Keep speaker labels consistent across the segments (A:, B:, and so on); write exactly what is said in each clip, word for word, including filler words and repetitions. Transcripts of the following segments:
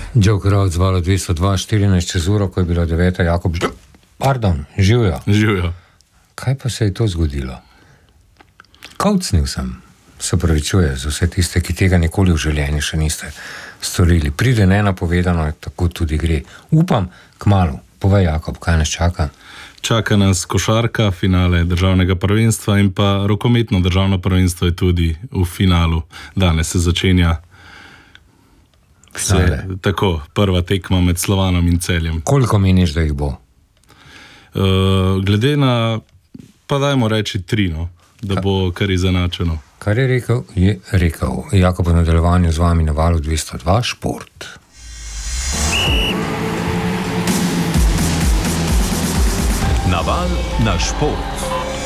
A: Joker odzvalo dvesto dva, štirinajst čez uro, ko je bilo deveta, Jakob, pardon, živijo.
B: Živijo.
A: Kaj pa se je to zgodilo? Kaucnil sem, se pravičuje za vse tiste, ki tega nikoli v življenju še niste storili. Pride nenapovedano, tako tudi gre. Upam, kmalu. Povej, Jakob, kaj nas čaka?
B: Čaka nas košarka, finale državnega prvenstva in pa rokometno državno prvenstvo je tudi v finalu. Danes se začenja Se, tako, prva tekma med Slovanom in Celjem.
A: Koliko meniš, da jih bo?
B: Uh, glede na, pa dajmo reči tri, no, da Ka, bo kar izenačeno.
A: Kar je rekel, je rekel. Jakob, v nadaljevanju z vami na valu dvesto dva, šport.
C: Naval na šport.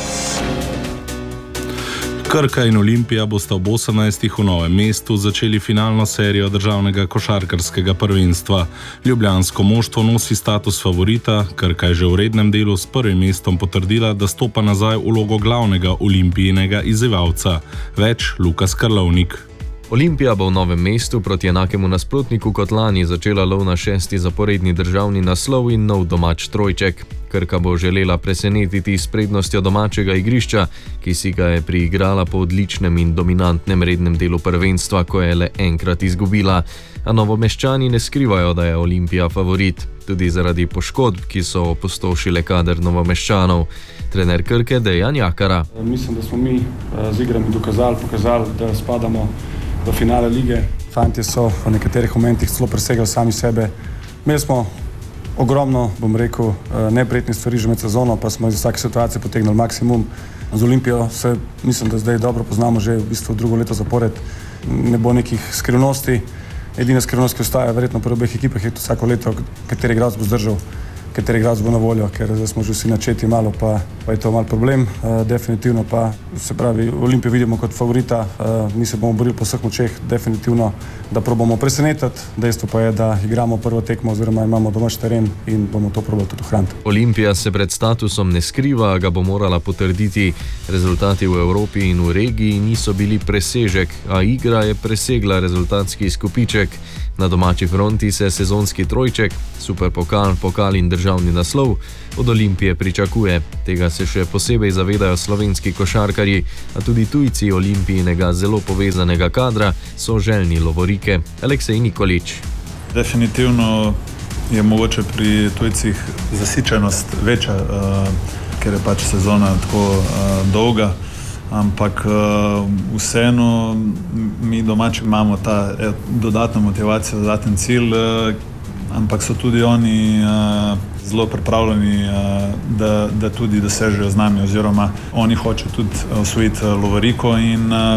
B: Krka in Olimpija bosta ob osemnajstih v Novem mestu začeli finalno serijo državnega košarkarskega prvenstva. Ljubljansko moštvo nosi status favorita, Krka je že v rednem delu s prvim mestom potrdila, da stopa nazaj v vlogo glavnega Olimpijinega izzivalca. Več Lukas Karlovnik.
D: Olimpija bo v Novem mestu proti enakemu nasprotniku kot lani začela lov na šesti zaporedni državni naslov in nov domač trojček. Krka bo želela presenetiti s prednostjo domačega igrišča, ki si ga je priigrala po odličnem in dominantnem rednem delu prvenstva, ko je le enkrat izgubila. A Novomeščani ne skrivajo, da je Olimpija favorit, tudi zaradi poškodb, ki so opustošile kader Novomeščanov. Trener Krke Dejan Jakara.
E: Mislim, da smo mi z igrami dokazali, pokazali, da spadamo v finale lige. Fantje so v nekaterih momentih celo presegali sami sebe. Imeli smo ogromno, bom rekel, neprijetnih stvari že med sezono, pa smo iz vsake situacije potegnili maksimum. Z Olimpijo se, mislim, da zdaj dobro poznamo že v bistvu drugo leto zapored. Ne bo nekih skrivnosti. Edina skrivnost, ki ostaja verjetno pri obeh ekipah, je to vsako leto, kateri igralec bo zdržal, kateri igralec bo na voljo, ker zdaj smo že vsi načeti malo, pa, pa je to malo problem. Uh, definitivno pa, se pravi, Olimpijo vidimo kot favorita, uh, mi se bomo borili po vseh močeh, definitivno, da probamo presenetiti. Dejstvo pa je, da igramo prvo tekmo oziroma imamo domač teren in bomo to probali tudi ohraniti.
D: Olimpija se pred statusom ne skriva, ga bo morala potrditi. Rezultati v Evropi in v regiji niso bili presežek, a igra je presegla rezultatski izkupiček. Na domači fronti se sezonski trojček, superpokal, pokal in državni naslov od Olimpije pričakuje. Tega se še posebej zavedajo slovenski košarkarji, a tudi tujci Olimpijinega zelo povezanega kadra so željni lovorike. Aleksej Nikolič.
F: Definitivno je mogoče pri tujcih zasičenost večja, uh, ker je pač sezona tako uh, dolga. Ampak uh, vseeno mi domači imamo ta eh, dodatno motivacijo, dodaten cilj, uh, ampak so tudi oni uh, zelo pripravljeni, uh, da, da tudi dosežejo z nami, oziroma oni hočejo tudi osvojiti uh, lovoriko in uh,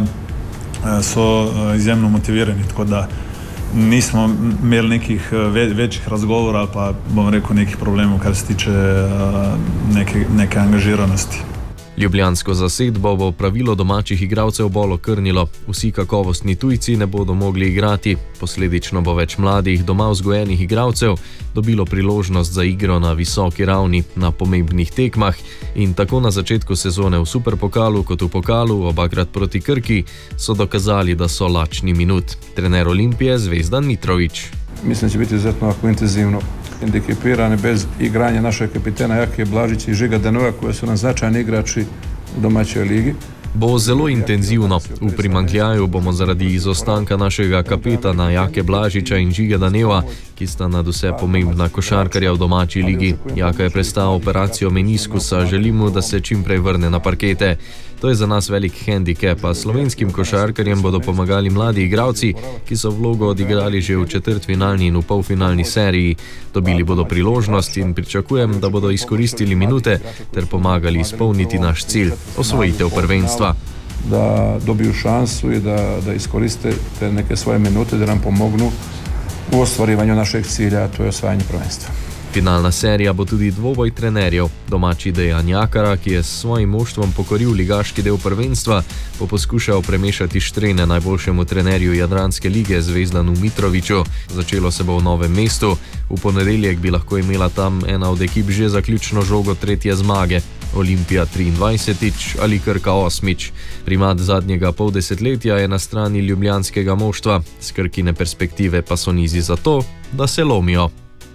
F: so uh, izjemno motivirani, tako da nismo imeli nekih ve, večjih razgovorov ali pa, bom rekel, nekih problemov, kar se tiče uh, neke, neke angažiranosti.
D: Ljubljansko zasedbo bo pravilo domačih igralcev bolj okrnilo. Vsi kakovostni tujci ne bodo mogli igrati. Posledično bo več mladih doma vzgojenih igralcev dobilo priložnost za igro na visoki ravni na pomembnih tekmah in tako na začetku sezone v superpokalu kot v pokalu, obakrat proti Krki, so dokazali, da so lačni minut. Trener Olimpije Zvezdan Mitrović.
G: Mislim, da će biti izuzetno intenzivno. Hendikepirani bez igranja našeg kapitena Jake Blažića i Žiga Denova, koji su nam značajni igrači u domaćoj ligi.
D: Bo zelo intenzivno. V primanjkljaju bomo zaradi izostanka našega kapetana Jake Blažića in Žiga Daneva, ki sta nadvse pomembna košarkarja v domači ligi. Jaka je prestal operacijo meniskusa, želimo, da se čim prej vrne na parkete. To je za nas velik hendikep, a slovenskim košarkarjem bodo pomagali mladi igralci, ki so vlogo odigrali že v četrtfinalni in v polfinalni seriji. Dobili bodo priložnost in pričakujem, da bodo izkoristili minute ter pomagali izpolniti naš cilj, osvojitev prvenstva.
G: Da dobiju šansu i da, da iskoriste te neke svoje minute, da nam pomognu u ostvarivanju našeg cilja, a to je osvajanje prvenstva.
D: Finalna serija bo tudi dvoboj trenerjev. Domači Dejan Jakara, ki je s svojim moštvom pokoril ligaški del prvenstva, bo poskušal premešati štrene najboljšemu trenerju Jadranske lige Zvezdanu Mitroviću. Začelo se bo v Novem mestu. V ponedeljek bi lahko imela tam ena od ekip že zaključno žogo tretje zmage. Olimpija triindvajsetič ali Krka osmič. Primat zadnjega pol desetletja je na strani ljubljanskega moštva, s Krkine perspektive pa so nizi za to, da se lomijo.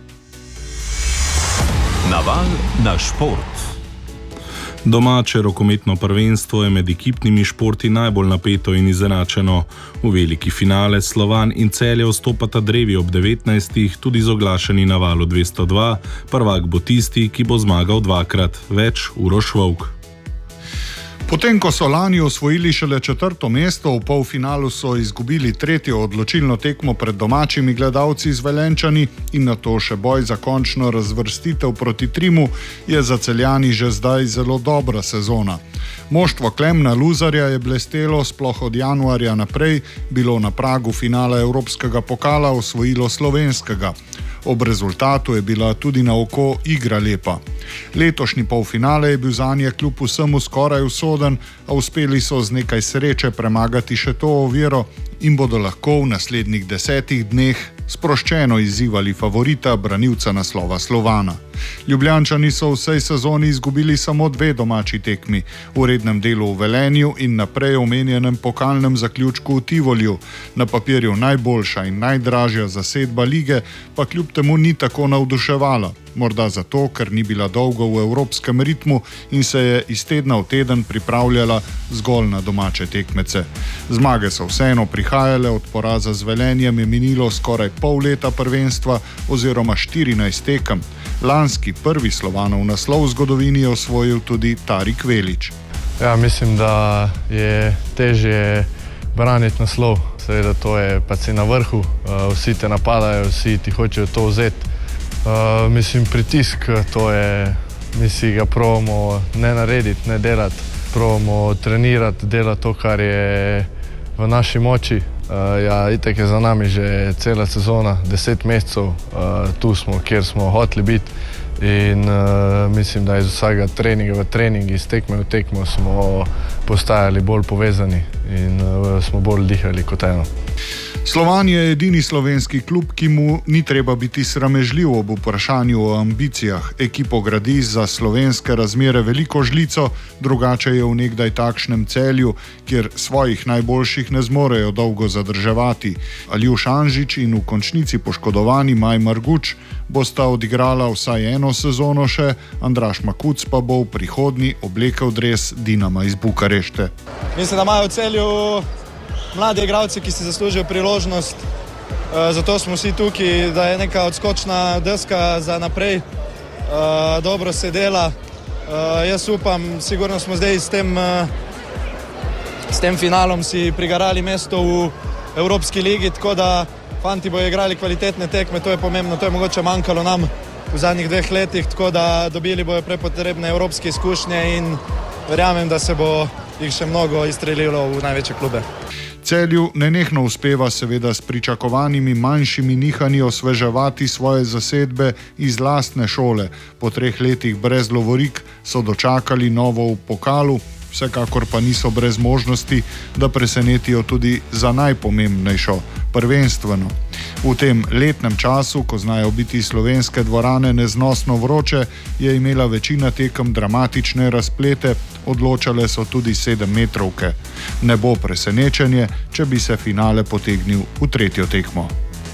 C: Naval na šport.
B: Domače rokometno prvenstvo je med ekipnimi športi najbolj napeto in izenačeno. V veliki finale Slovan in Celje vstopata drevi ob devetnajstih, tudi z oglašeni na Valu dvesto dva. Prvak bo tisti, ki bo zmagal dvakrat. Več Uroš Vovk.
H: Potem, ko so lani osvojili šele četrto mesto, v polfinalu so izgubili tretjo odločilno tekmo pred domačimi gledalci z Velenčani in nato še boj za končno razvrstitev proti Trimu, je za Celjani že zdaj zelo dobra sezona. Moštvo Klemna Luzarja je blestelo, sploh od januarja naprej, bilo na pragu finala Evropskega pokala, osvojilo slovenskega. Ob rezultatu je bila tudi na oko igra lepa. Letošnji polfinale je bil zanje kljub vsemu skoraj usoden, a uspeli so z nekaj sreče premagati še to oviro in bodo lahko v naslednjih desetih dneh sproščeno izzivali favorita, branilca naslova Slovana. Ljubljančani so v vsej sezoni izgubili samo dve domači tekmi, v rednem delu v Velenju in naprej omenjenem pokalnem zaključku v Tivoliju. Na papirju najboljša in najdražja zasedba lige pa kljub temu ni tako navduševala. Morda zato, ker ni bila dolgo v evropskem ritmu in se je iz tedna v teden pripravljala zgolj na domače tekmece. Zmage so vseeno prihajale, od poraza z Velenjem je minilo skoraj pol leta prvenstva oziroma štirinajst tekem. Lanski prvi Slovanov naslov v zgodovini je osvojil tudi Tarik Velič.
I: Ja, mislim, da je težje braniti naslov. Seveda to je pa si na vrhu, vsi te napadajo, vsi ti hočejo to vzeti. Uh, mislim, pritisk, to je, mi si ga probamo ne narediti, ne delati, probamo trenirati, delati to, kar je v naši moči. Uh, ja, itak je za nami že cela sezona, deset mesecev, uh, tu smo, kjer smo hoteli biti in uh, mislim, da iz vsega treninga v trening, iz tekme v tekmo smo postajali bolj povezani in uh, smo bolj dihali kot eno.
H: Slovan je edini slovenski klub, ki mu ni treba biti sramežljiv ob vprašanju o ambicijah. Ekipo gradi za slovenske razmere veliko žlico, drugače je v nekdaj takšnem Celju, kjer svojih najboljših ne zmorejo dolgo zadrževati. Aljuš Anžič in v končnici poškodovani Maj Marguč bosta odigrala vsaj eno sezono še, Andraž Makuc pa bo v prihodnji oblekel dres Dinama iz Bukarešte.
J: Mislim, da imajo v Celju mladi igralci, ki si zaslužijo priložnost, zato smo vsi tukaj, da je neka odskočna deska za naprej, dobro se dela. Jaz upam, sigurno smo zdaj s tem, s tem finalom si prigarali mesto v Evropski ligi, tako da fanti bojo igrali kvalitetne tekme, to je pomembno, to je mogoče manjkalo nam v zadnjih dveh letih, tako da dobili bojo prepotrebne evropske izkušnje in verjamem, da se bo jih še mnogo izstrelilo v največje klube.
H: Celju nenehno uspeva seveda s pričakovanimi manjšimi nihanji osveževati svoje zasedbe iz lastne šole. Po treh letih brez lovorik so dočakali novo v pokalu, vsekakor pa niso brez možnosti, da presenetijo tudi za najpomembnejšo, prvenstveno. V tem letnem času, ko znajo biti slovenske dvorane neznosno vroče, je imela večina tekem dramatične razplete, odločale so tudi sedemmetrovke. Ne bo presenečenje, če bi se finale potegnil v tretjo tekmo.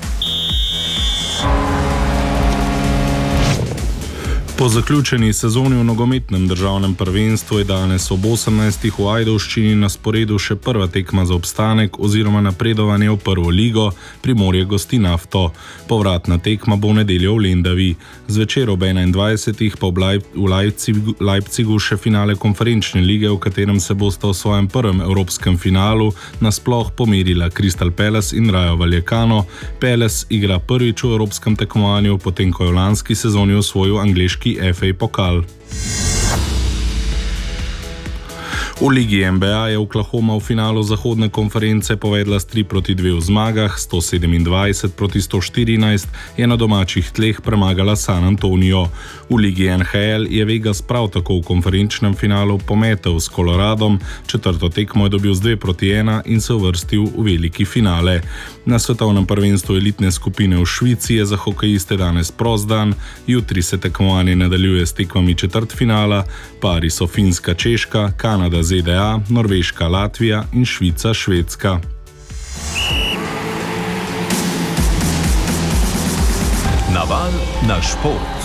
B: Po zaključeni sezoni v nogometnem državnem prvenstvu je danes ob osemnajstih v Ajdovščini na sporedu še prva tekma za obstanek oziroma napredovanje v prvo ligo, Primorje gosti Nafto. Povratna tekma bo v nedeljo v Lendavi. Zvečer ob enaindvajsetih pa v Leipzigu, Leipzigu še finale konferenčne lige, v katerem se bosta v svojem prvem evropskem finalu nasploh pomerila Crystal Palace in Rayo Vallecano. Palace igra prvič v evropskem tekmovanju, potem ko je v lanski sezoni osvojil angleški F A pokal. V ligi N B A je Oklahoma v finalu zahodne konference povedla s tri proti dve v zmagah, sto sedemindvajset proti sto štirinajst je na domačih tleh premagala San Antonio. V ligi N H L je Vegas prav tako v konferenčnem finalu pometel s Coloradom, četrto tekmo je dobil z dve proti ena in se uvrstil v veliki finale. Na svetovnem prvenstvu elitne skupine v Švici je za hokejiste danes prost dan, jutri se tekmovanje nadaljuje s tekmami četrtfinala, pari so Finska, Češka, Kanada, Z D A, Norveška, Latvija in Švica, Švedska.
C: Naval na šport.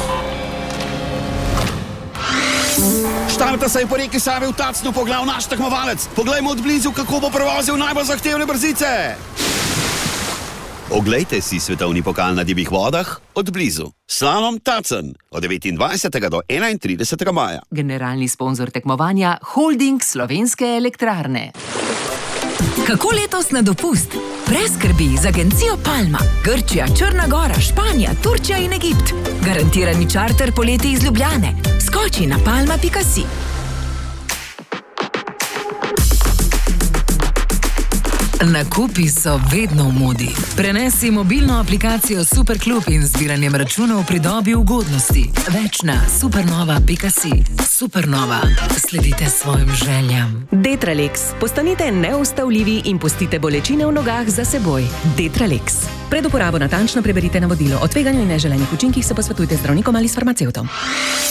K: Štarta se je po reki Savi v Tacnu poglal naš tekmovalec. Poglejmo od blizu, kako bo prevozil najbolj zahtevne brzice. Oglejte si svetovni pokal na divjih vodah od blizu. Slalom Tacen od devetindvajsetega do enaintridesetega maja.
L: Generalni sponzor tekmovanja Holding Slovenske elektrarne. Kako letos na dopust? Brez skrbi z agencijo Palma. Grčija, Črna Gora, Španija, Turčija in Egipt. Garantirani čarter poleti iz Ljubljane. Skoči na palma pika si. Nakupi so vedno v modi. Prenesi mobilno aplikacijo Superklub in z zbiranjem računov pridobi ugodnosti. Več na supernova pika si. Supernova. Sledite svojim željam.
M: Detralex. Postanite neustavljivi in pustite bolečine v nogah za seboj. Detralex. Pred uporabo natančno preberite navodilo. O tveganju in neželenih učinkih se posvetujte z zdravnikom ali s farmacevtom.